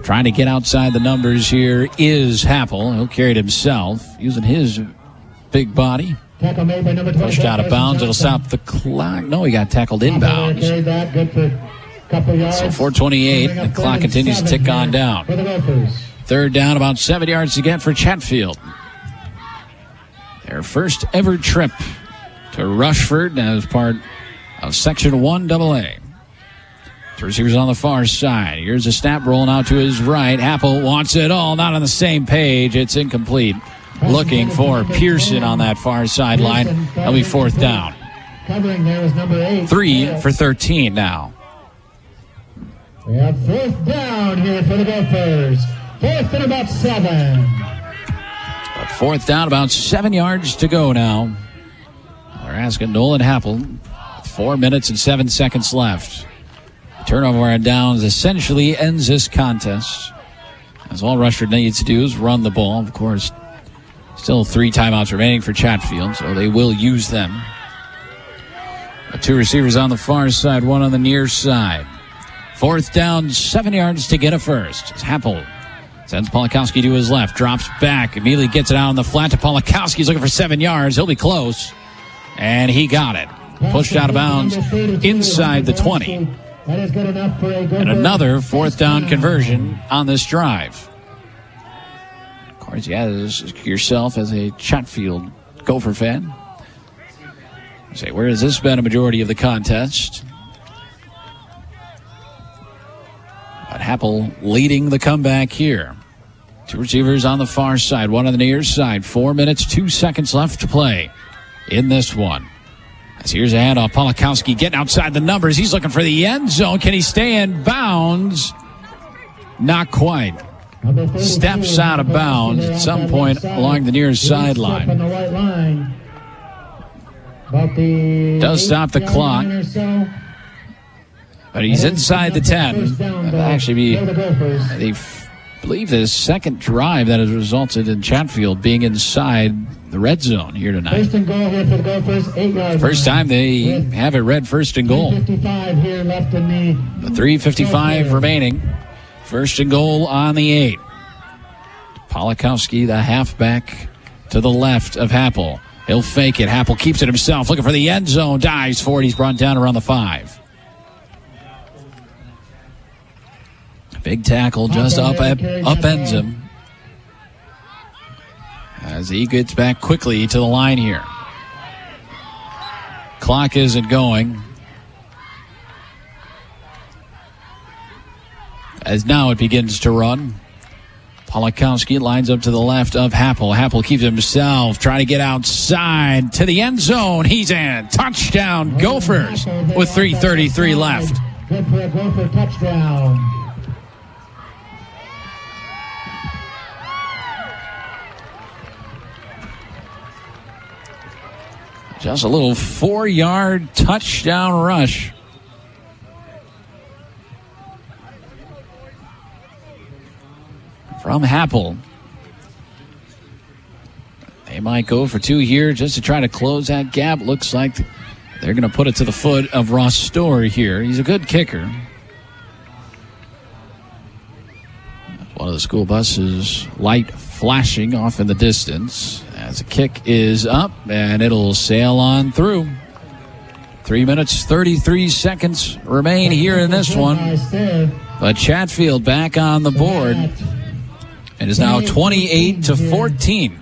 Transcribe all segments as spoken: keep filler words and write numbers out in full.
Trying to get outside the numbers here is Happel. He'll carry it himself using his big body. Tackle made by number Pushed out of bounds. It'll stop the clock. No, he got tackled inbounds. That. Good for a couple yards. So four twenty-eight. The clock continues to tick on down. Third down, about seven yards to get for Chatfield. Their first ever trip to Rushford as part of Section one double A. The receivers on the far side. Here's a snap rolling out to his right. Happel wants it all. Not on the same page. It's incomplete. Looking for Pearson on that far sideline. That'll be fourth down. Covering there is number eight. Three for thirteen now. We have fourth down here for the Gophers. Fourth and about seven. But fourth down, about seven yards to go now. They're asking Nolan Happel with four minutes and seven seconds left. Turnover on downs essentially ends this contest, as all Rushford needs to do is run the ball. Of course, still three timeouts remaining for Chatfield, so they will use them. But two receivers on the far side, one on the near side. Fourth down, seven yards to get a first. It's Happel. Sends Polakowski to his left, drops back, immediately gets it out on the flat to Polakowski. He's looking for seven yards. He'll be close. And he got it. Pushed out of bounds inside the twenty. That is good enough for a good and another fourth down conversion on this drive. Of course, yeah, yourself as a Chatfield Gopher fan. You say, where has this been a majority of the contest? But Happel leading the comeback here. Two receivers on the far side, one on the near side. Four minutes, two seconds left to play in this one. As here's a handoff, Polakowski getting outside the numbers. He's looking for the end zone. Can he stay in bounds? Not quite. Steps out of bounds at some point along the near sideline. Does stop the clock. But he's inside the ten. That'll actually be, I believe, the second drive that has resulted in Chatfield being inside the red zone here tonight. First and goal here for the Gophers, eight yards. First time they have it red first and goal. three fifty-five here left in the... The three fifty-five remaining. First and goal on the eight. Polakowski, the halfback, to the left of Happel. He'll fake it. Happel keeps it himself, looking for the end zone. Dives for it. He's brought down around the five. Big tackle just up upends him as he gets back quickly to the line here. Clock isn't going. As now it begins to run. Polakowski lines up to the left of Happel. Happel keeps himself trying to get outside to the end zone. He's in. Touchdown Gophers with three thirty-three left. Good for a Gopher touchdown. Just a little four-yard touchdown rush. From Happel. They might go for two here just to try to close that gap. Looks like they're going to put it to the foot of Ross Story here. He's a good kicker. One of the school buses, light flashing off in the distance as the kick is up, and it'll sail on through. Three minutes, thirty-three seconds remain here in this one. But Chatfield back on the board. It is now twenty-eight to fourteen.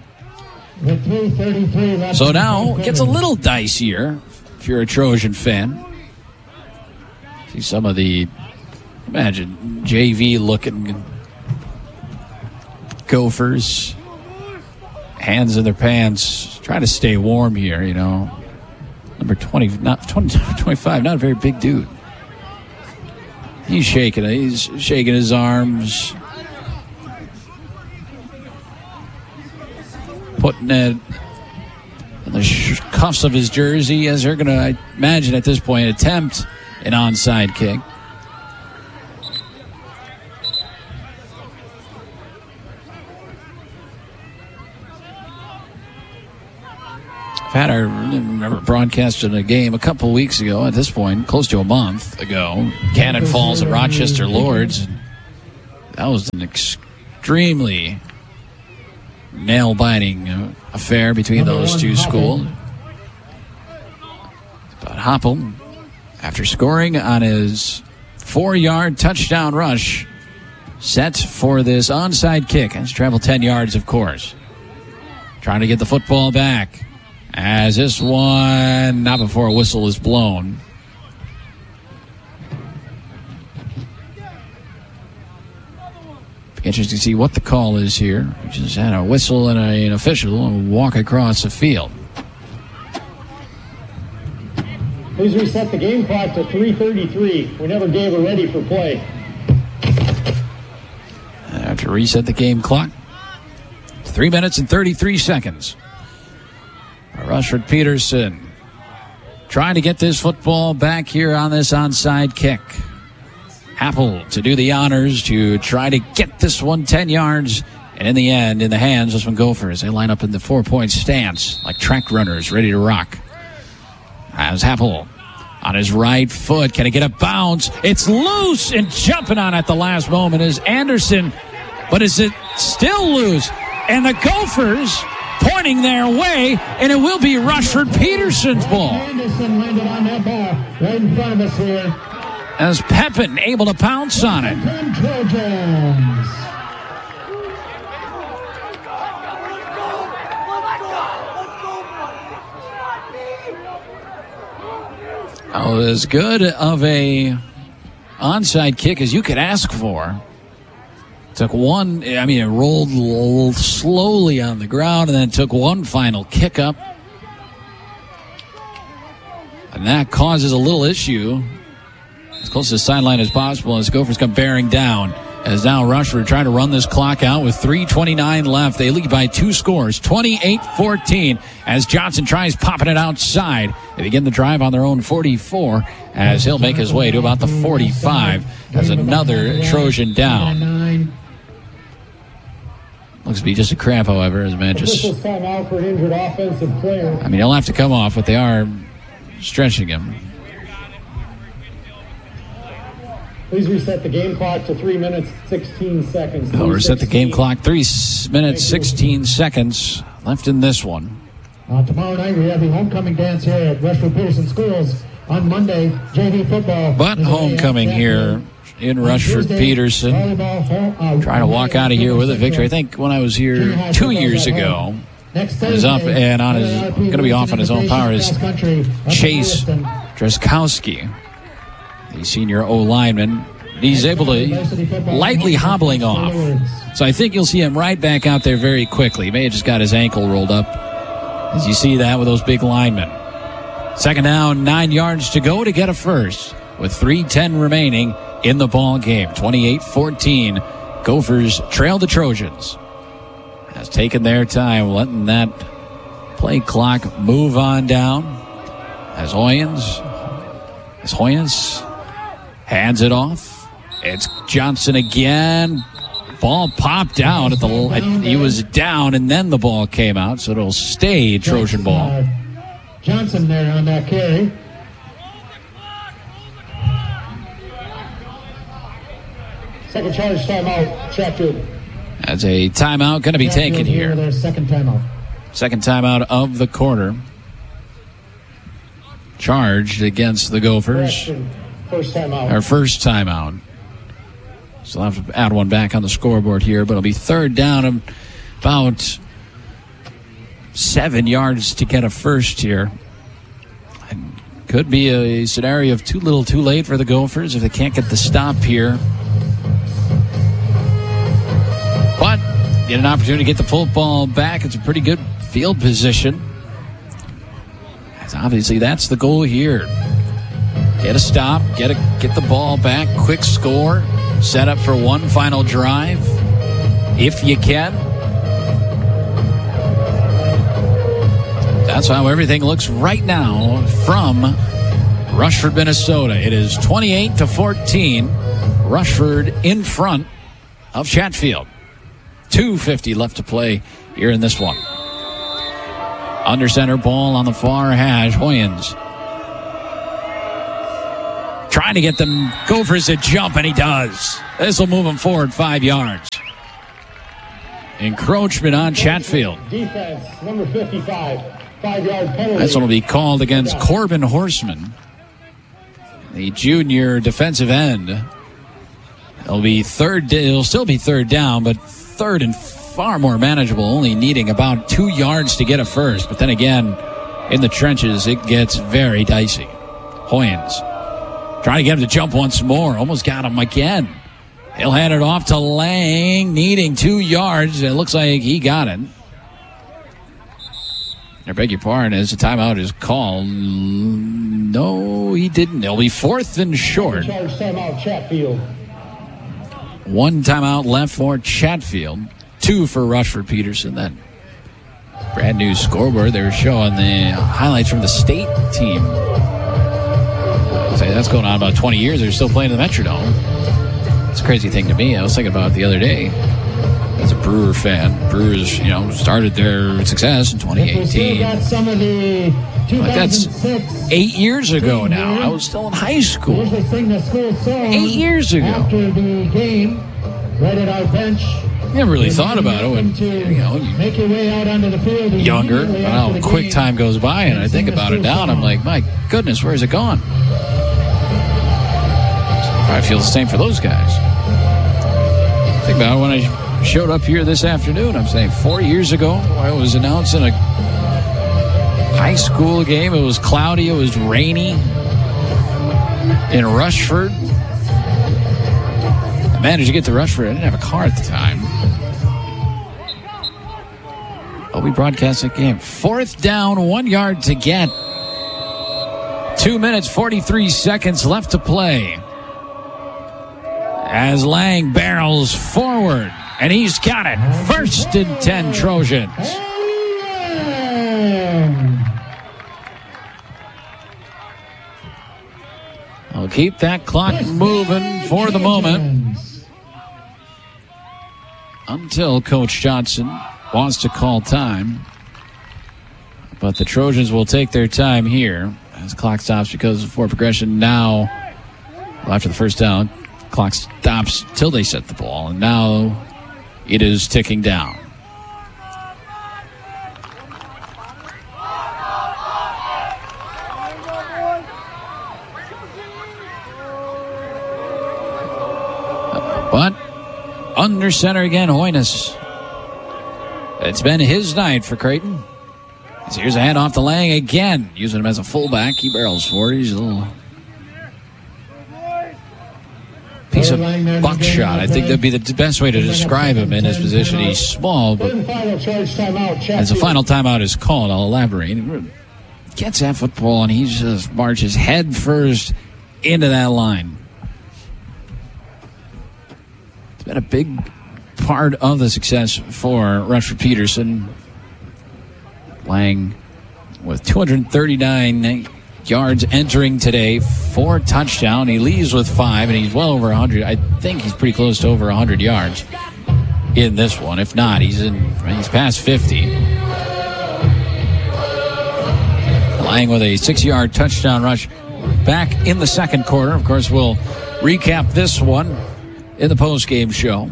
So now it gets a little dicier if you're a Trojan fan. See some of the, imagine, J V looking Gophers, hands in their pants, trying to stay warm here, you know. Number twenty, not twenty, twenty-five, not a very big dude. He's shaking it. He's shaking his arms, putting it in the sh- cuffs of his jersey as they're going to, I imagine at this point, attempt an onside kick. I've had our I remember broadcasting a game a couple weeks ago, at this point, close to a month ago. Cannon Falls and Rochester Lords. That was an extremely nail-biting uh, affair between Number those one, two Hoppel. schools. But Hoppel, after scoring on his four-yard touchdown rush, set for this onside kick. Has traveled ten yards, of course. Trying to get the football back. As this one, not before a whistle is blown. Interesting to see what the call is here. We just had a whistle and a, an official walk across the field. Please reset the game clock to three thirty-three. We never gave a ready for play. I have to reset the game clock. Three minutes and thirty-three seconds. Rushford Peterson trying to get this football back here on this onside kick. Happel to do the honors to try to get this one ten yards. And in the end, in the hands of some Gophers. They line up in the four-point stance like track runners ready to rock. As Happel on his right foot. Can he get a bounce? It's loose, and jumping on at the last moment is Anderson. But is it still loose? And the Gophers pointing their way, and it will be Rushford Peterson's ball. Anderson landed on that ball right in front of us here. As Pepin able to pounce on it. Ten Trojans. Oh, as good of a onside kick as you could ask for. Took one, I mean, it rolled a little slowly on the ground and then took one final kick up. And that causes a little issue. As close to the sideline as possible as Gophers come bearing down. As now Rushford trying to run this clock out with three twenty-nine left. They lead by two scores, twenty-eight fourteen, as Johnson tries popping it outside. They begin the drive on their own forty-four as he'll make his way to about the forty-five as another Trojan down. Looks to be just a cramp, however, as man just... Timeout for an injured offensive player. I mean, he'll have to come off, but they are stretching him. Please reset the game clock to three minutes, sixteen seconds. They'll reset the game clock. Three minutes, sixteen seconds left in this one. Uh, tomorrow night we have the homecoming dance here at Rushford Peterson Schools. On Monday, J V football. But homecoming here in Rushford Peterson. Trying to walk out of here with a victory. I think when I was here two years ago, he was up and on his, going to be off on his own power, is Chase Dreskowski, the senior O-lineman. He's able to lightly hobbling off. So I think you'll see him right back out there very quickly. He may have just got his ankle rolled up, as you see that with those big linemen. Second down, nine yards to go to get a first, with three ten remaining in the ball game. twenty-eight fourteen. Gophers trail the Trojans. Has taken their time, letting that play clock move on down. As Hoyens, as Hoyens hands it off. It's Johnson again. Ball popped out at the. He was down, and then the ball came out, so it'll stay Trojan ball. Uh, Johnson there on that carry. Second charge timeout, Chatfield. That's a timeout going to be taken here. Their second timeout. Second timeout of the quarter. Charged against the Gophers. First timeout. Our first timeout. So I'll have to add one back on the scoreboard here, but it'll be third down and about seven yards to get a first here. And could be a scenario of too little too late for the Gophers if they can't get the stop here. But get an opportunity to get the football back. It's a pretty good field position. As obviously that's the goal here. Get a stop, get a get the ball back, quick score, set up for one final drive, if you can. That's how everything looks right now from Rushford, Minnesota. It is twenty-eight to fourteen. Rushford in front of Chatfield. two fifty left to play here in this one. Under center ball on the far hash. Hoyens trying to get the Gophers to jump, and he does. This will move him forward five yards. Encroachment on Chatfield. Defense, number fifty-five, five-yard penalty. This one will be called against Corbin Horseman, the junior defensive end. It'll be third. It'll still be third down, but third and far more manageable, only needing about two yards to get a first. But then again, in the trenches, it gets very dicey. Hoyens trying to get him to jump once more. Almost got him again. He'll hand it off to Lang, needing two yards. It looks like he got it. I beg your pardon, as the timeout is called. No, he didn't. It'll be fourth and short. Charge timeout, Chatfield. One timeout left for Chatfield. Two for Rushford Peterson. Then brand new scoreboard. They were showing the highlights from the state team. Say that's going on about twenty years. They're still playing in the Metrodome. It's a crazy thing to me. I was thinking about it the other day. As a Brewer fan, Brewers, you know, started their success in twenty eighteen. Got some of the Like that's eight years ago now. I was still in high school. Eight years ago. After the game, right at our bench. Never really thought about it when, you know, you make your way out onto the field younger. But how quick time goes by, and I think about it now, and I'm like, my goodness, where's it gone? I feel the same for those guys. Think about it when I showed up here this afternoon. I'm saying four years ago, I was announcing a high school game. It was cloudy. It was rainy in Rushford. I managed to get to Rushford. I didn't have a car at the time. But we broadcast that game. Fourth down, one yard to get. Two minutes, forty-three seconds left to play. As Lang barrels forward, and he's got it. First and ten Trojans. I'll keep that clock moving for the moment until Coach Johnson wants to call time. But the Trojans will take their time here as the clock stops because of forward progression now. Well, after the first down, clock stops till they set the ball, and now it is ticking down. But under center again, Hoynes. It's been his night for Creighton. So here's a handoff to Lang again, using him as a fullback. He barrels forward. He's a little piece of buckshot. I think that'd be the best way to describe him in his position. He's small, but as the final timeout is called, I'll elaborate. He gets that football, and he just marches head first into that line. It's been a big part of the success for Rushford Peterson. Lang with two hundred thirty-nine yards entering today, four touchdown. He leaves with five, and he's well over one hundred. I think he's pretty close to over one hundred yards in this one. If not, he's in. He's past fifty. Lang with a six-yard touchdown rush back in the second quarter. Of course, we'll recap this one in the post-game show.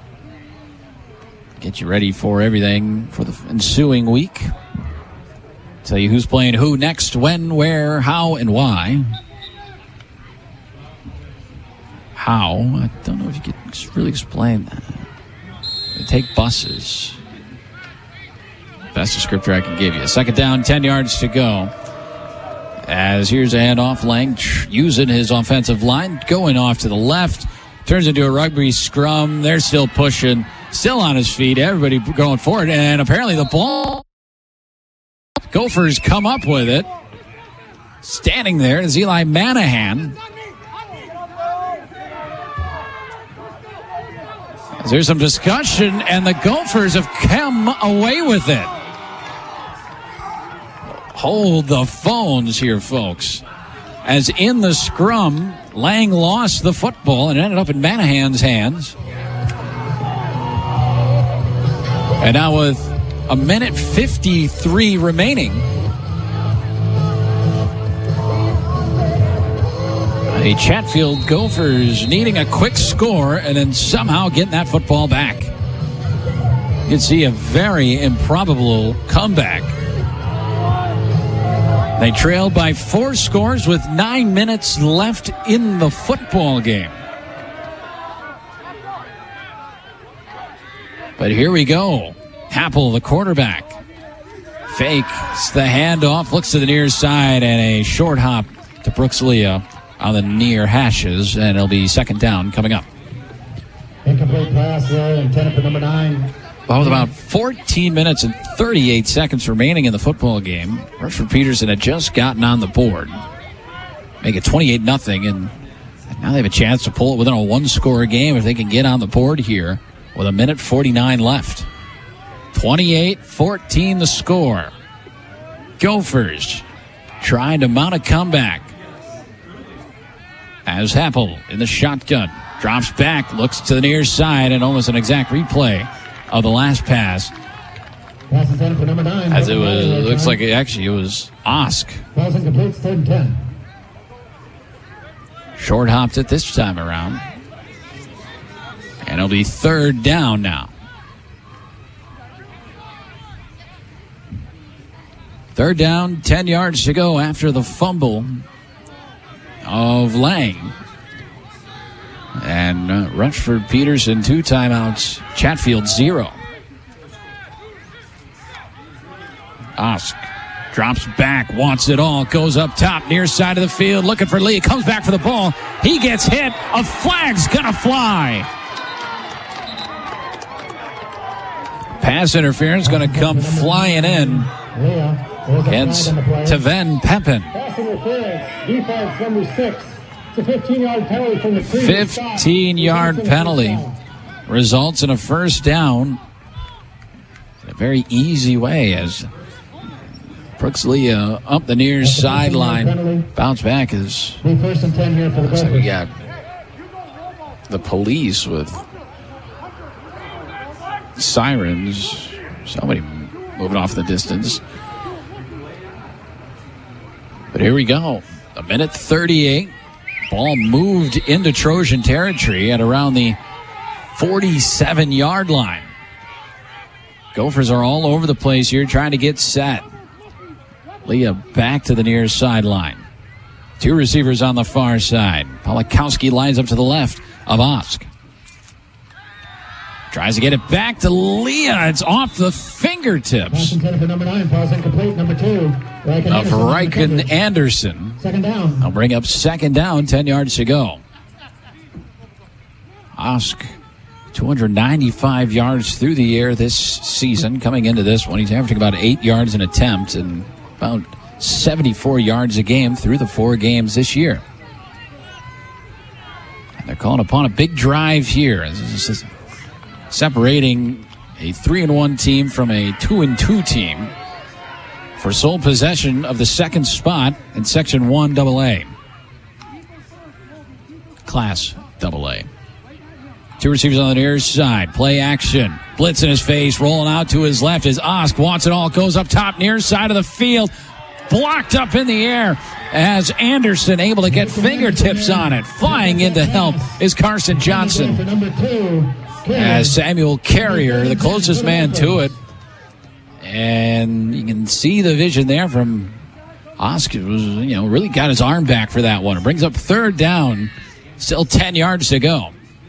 Get you ready for everything for the ensuing week. Tell you who's playing who next, when, where, how, and why. How? I don't know if you could really explain that. They take buses. That's the scripture I can give you. Second down, ten yards to go. As here's a handoff. Lang using his offensive line, going off to the left. Turns into a rugby scrum. They're still pushing, still on his feet. Everybody going forward, and apparently the ball. Gophers come up with it. Standing there is Eli Manahan. There's some discussion, and the Gophers have come away with it. Hold the phones here, folks. As in the scrum, Lang lost the football and ended up in Manahan's hands. And now with a minute fifty-three remaining, The Chatfield Gophers needing a quick score and then somehow getting that football back. You can see a very improbable comeback. They trailed by four scores with nine minutes left in the football game. But here we go. Happel, the quarterback. Fakes the handoff, looks to the near side, and a short hop to Brooks Leah on the near hashes, and it'll be second down coming up. Incomplete pass there, intended for number nine. Well, with about fourteen minutes and thirty-eight seconds remaining in the football game, Rushford Peterson had just gotten on the board. Make it twenty-eight nothing, and now they have a chance to pull it within a one-score game if they can get on the board here with a minute forty-nine left. twenty-eight fourteen the score. Gophers trying to mount a comeback. As Happel in the shotgun drops back, looks to the near side, and almost an exact replay of the last pass. Pass intended for number nine. As it was, it looks like it actually it was Osk. Pass incomplete, third and ten. Short hopped it this time around. And it'll be third down now. Third down, ten yards to go after the fumble of Lang. And uh, Rushford Peterson, two timeouts. Chatfield, zero. Osk drops back, wants it all, goes up top, near side of the field, looking for Lee. Comes back for the ball. He gets hit. A flag's gonna fly. Pass interference gonna come flying in against Taven Pepin. Pass interference, defense number six. It's a fifteen-yard penalty from the previous fifteen-yard penalty results in a first down in a very easy way as Brooks Leah up the near sideline. Bounce back is first and ten here for the looks like we got the police with sirens. Somebody moving off the distance. But here we go. A minute thirty-eight. Ball moved into Trojan territory at around the forty-seven-yard line. Gophers are all over the place here trying to get set. Leah back to the near sideline. Two receivers on the far side. Polakowski lines up to the left of Osk. Tries to get it back to Leah. It's off the fingertips Pass intended for number nine. Pass incomplete, number two. of Riken Anderson. Second down. I'll bring up second down, ten yards to go. Osk, two hundred ninety-five yards through the air this season. Coming into this one, he's averaging about eight yards an attempt and about seventy-four yards a game through the four games this year. And they're calling upon a big drive here. This is separating a three and one team from a two and two team for sole possession of the second spot in Section one double A. Class double A. Two receivers on the near side. Play action. Blitz in his face. Rolling out to his left as Osk wants it all. Goes up top near side of the field. Blocked up in the air as Anderson able to get fingertips on it. Flying in to help is Carson Johnson. As Samuel Carrier, the closest man to it. And you can see the vision there from Osk. Was, you know, really got his arm back for that one. It brings up third down. Still ten yards to go.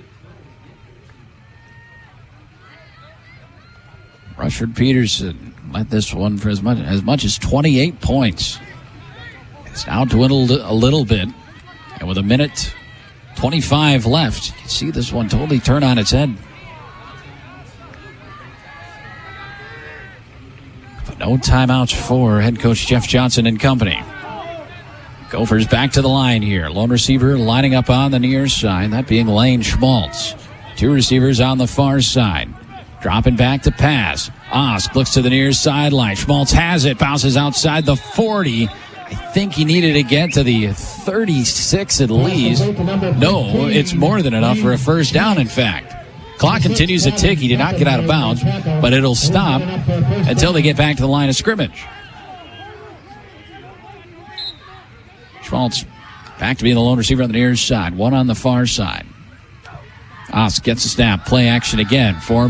Rushford Peterson led this one for as much as much as twenty-eight points. It's now dwindled a little bit. And with a minute twenty-five left, you can see this one totally turn on its head. But no timeouts for head coach Jeff Johnson and company. Gophers back to the line here. Lone receiver lining up on the near side, that being Lane Schmaltz. Two receivers on the far side. Dropping back to pass. Osk looks to the near sideline. Schmaltz has it. Bounces outside the forty. I think he needed to get to the thirty-six at least. No, it's more than enough for a first down, in fact. Clock continues to tick. He did not get out of bounds, but it'll stop until they get back to the line of scrimmage. Schmaltz Back to being the lone receiver on the near side. One on the far side. Osk gets a snap. Play action again for